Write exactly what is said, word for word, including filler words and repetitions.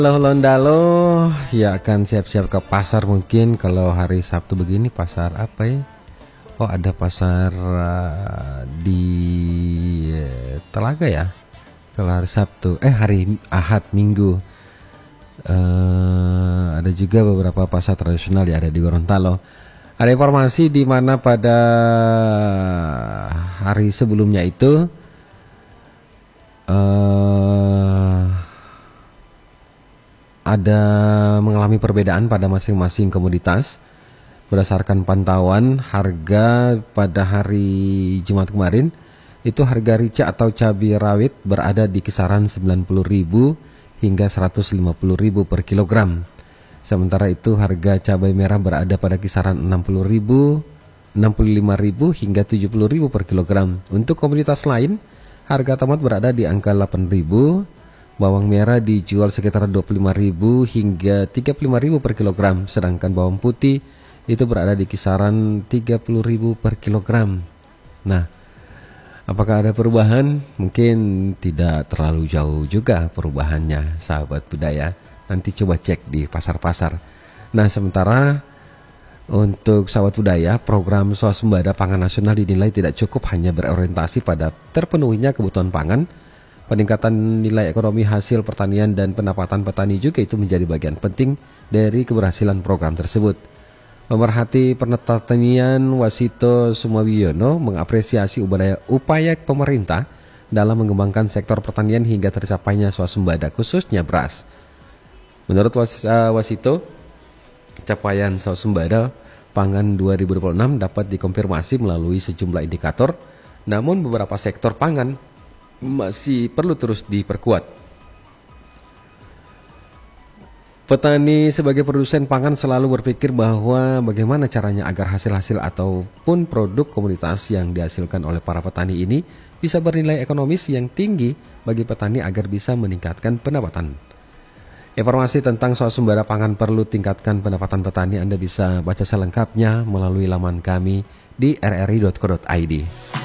Halo Londalo, ya akan siap-siap ke pasar mungkin kalau hari Sabtu begini. Pasar apa ya? Oh, ada pasar uh, di uh, Telaga ya. Kalau hari Sabtu, eh hari Ahad Minggu uh, ada juga beberapa pasar tradisional ya, ada di Gorontalo. Ada informasi di mana pada hari sebelumnya itu uh, ada mengalami perbedaan pada masing-masing komoditas. Berdasarkan pantauan harga pada hari Jumat kemarin, itu harga rica atau cabai rawit berada di kisaran sembilan puluh ribu hingga seratus lima puluh ribu per kilogram. Sementara itu harga cabai merah berada pada kisaran enam puluh ribu, enam puluh lima ribu hingga tujuh puluh ribu per kilogram. Untuk komoditas lain, harga tomat berada di angka delapan ribu. Bawang merah dijual sekitar dua puluh lima ribu hingga tiga puluh lima ribu per kilogram, sedangkan bawang putih itu berada di kisaran tiga puluh ribu per kilogram. Nah, apakah ada perubahan? Mungkin tidak terlalu jauh juga perubahannya, sahabat budaya. Nanti coba cek di pasar-pasar. Nah, sementara untuk sahabat budaya, program swasembada pangan nasional dinilai tidak cukup hanya berorientasi pada terpenuhinya kebutuhan pangan. Peningkatan nilai ekonomi hasil pertanian dan pendapatan petani juga itu menjadi bagian penting dari keberhasilan program tersebut. Pemerhati pertanian Wasito Sumawiono mengapresiasi upaya, upaya pemerintah dalam mengembangkan sektor pertanian hingga tercapainya swasembada khususnya beras. Menurut Wasito, capaian swasembada pangan dua ribu dua puluh enam dapat dikonfirmasi melalui sejumlah indikator, namun beberapa sektor pangan masih perlu terus diperkuat. Petani sebagai produsen pangan selalu berpikir bahwa bagaimana caranya agar hasil-hasil ataupun produk komoditas yang dihasilkan oleh para petani ini bisa bernilai ekonomis yang tinggi bagi petani agar bisa meningkatkan pendapatan. Informasi tentang swasembada pangan perlu tingkatkan pendapatan petani Anda bisa baca selengkapnya melalui laman kami di r r i dot co dot i d.